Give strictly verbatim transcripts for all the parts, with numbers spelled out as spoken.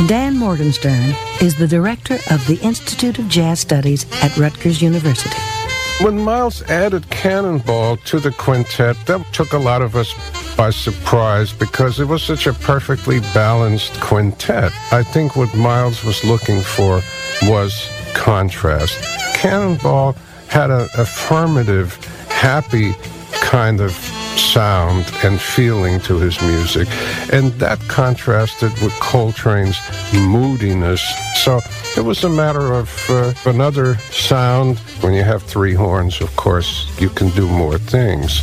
Dan Morgenstern is the director of the Institute of Jazz Studies at Rutgers University. When Miles added Cannonball to the quintet, that took a lot of us by surprise because it was such a perfectly balanced quintet. I think what Miles was looking for was contrast. Cannonball had an affirmative, happy kind of sound and feeling to his music, and that contrasted with Coltrane's moodiness. So it was a matter of uh, another sound. When you have three horns, of course, you can do more things.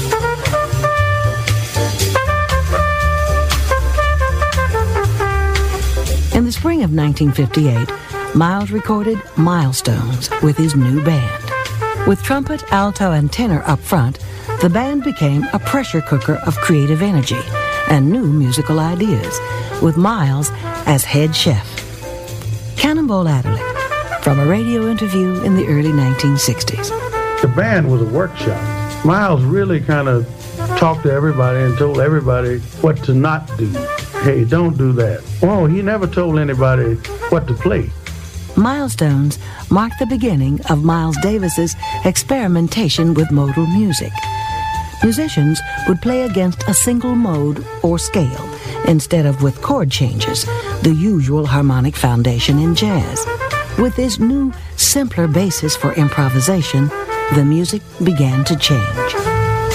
In the spring of nineteen fifty-eight, Miles recorded Milestones with his new band. With trumpet, alto, and tenor up front, the band became a pressure cooker of creative energy and new musical ideas, with Miles as head chef. Cannonball Adderley, from a radio interview in the early nineteen sixties. The band was a workshop. Miles really kind of talked to everybody and told everybody what to not do. Hey, don't do that. Oh, he never told anybody what to play. Milestones marked the beginning of Miles Davis's experimentation with modal music. Musicians would play against a single mode or scale instead of with chord changes, the usual harmonic foundation in jazz. With this new, simpler basis for improvisation, the music began to change.